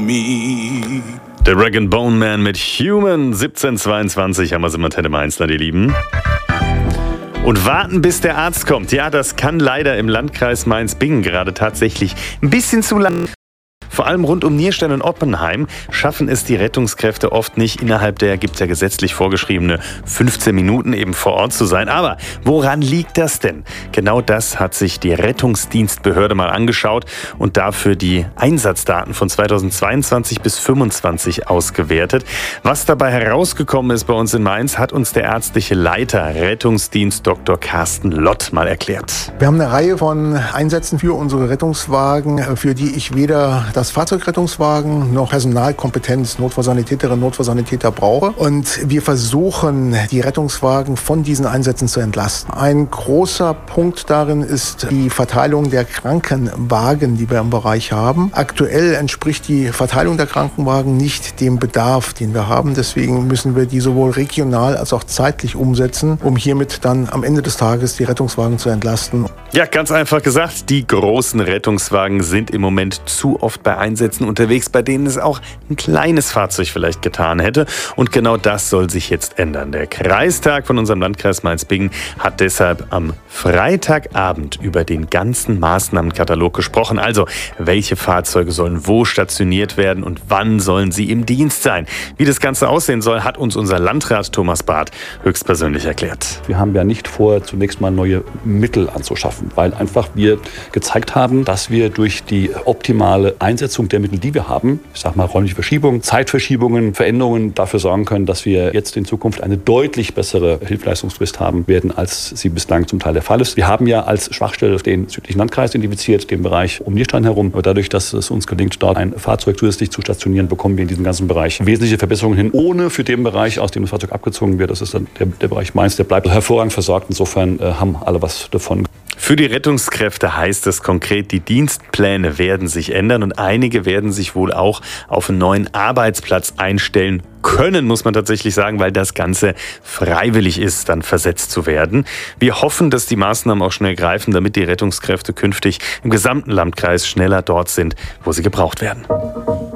me. Der Rag & Bone Man mit Human. 17:22 haben wir es im Antenne Mainz, die Lieben. Und warten, bis der Arzt kommt. Ja, das kann leider im Landkreis Mainz-Bingen gerade tatsächlich ein bisschen zu lang. Vor allem rund um Nierstein und Oppenheim schaffen es die Rettungskräfte oft nicht, innerhalb der, gibt es ja gesetzlich vorgeschriebene 15 Minuten eben vor Ort zu sein. Aber woran liegt das denn? Genau das hat sich die Rettungsdienstbehörde mal angeschaut und dafür die Einsatzdaten von 2022 bis 2025 ausgewertet. Was dabei herausgekommen ist bei uns in Mainz, hat uns der ärztliche Leiter Rettungsdienst Dr. Carsten Lott mal erklärt. Wir haben eine Reihe von Einsätzen für unsere Rettungswagen, für die ich weder das Fahrzeugrettungswagen noch Personalkompetenz, Notfallsanitäterinnen, Notfallsanitäter brauche. Und wir versuchen, die Rettungswagen von diesen Einsätzen zu entlasten. Ein großer Punkt darin ist die Verteilung der Krankenwagen, die wir im Bereich haben. Aktuell entspricht die Verteilung der Krankenwagen nicht dem Bedarf, den wir haben. Deswegen müssen wir die sowohl regional als auch zeitlich umsetzen, um hiermit dann am Ende des Tages die Rettungswagen zu entlasten. Ja, ganz einfach gesagt, die großen Rettungswagen sind im Moment zu oft bei Einsätzen unterwegs, bei denen es auch ein kleines Fahrzeug vielleicht getan hätte. Und genau das soll sich jetzt ändern. Der Kreistag von unserem Landkreis Mainz-Bingen hat deshalb am Freitagabend über den ganzen Maßnahmenkatalog gesprochen. Also, welche Fahrzeuge sollen wo stationiert werden und wann sollen sie im Dienst sein? Wie das Ganze aussehen soll, hat uns unser Landrat Thomas Barth höchstpersönlich erklärt. Wir haben ja nicht vor, zunächst mal neue Mittel anzuschaffen, weil einfach wir gezeigt haben, dass wir durch die optimale Einsetzung der Mittel, die wir haben, ich sage mal räumliche Verschiebungen, Zeitverschiebungen, Veränderungen dafür sorgen können, dass wir jetzt in Zukunft eine deutlich bessere Hilfsleistungsfrist haben werden, als sie bislang zum Teil der Fall ist. Wir haben ja als Schwachstelle den südlichen Landkreis identifiziert, den Bereich um Nierstein herum. Aber dadurch, dass es uns gelingt, dort ein Fahrzeug zusätzlich zu stationieren, bekommen wir in diesem ganzen Bereich wesentliche Verbesserungen hin, ohne für den Bereich, aus dem das Fahrzeug abgezogen wird, das ist dann der Bereich Mainz, der bleibt hervorragend versorgt. Insofern haben alle was davon. Für die Rettungskräfte heißt es konkret, die Dienstpläne werden sich ändern und einige werden sich wohl auch auf einen neuen Arbeitsplatz einstellen können, muss man tatsächlich sagen, weil das Ganze freiwillig ist, dann versetzt zu werden. Wir hoffen, dass die Maßnahmen auch schnell greifen, damit die Rettungskräfte künftig im gesamten Landkreis schneller dort sind, wo sie gebraucht werden.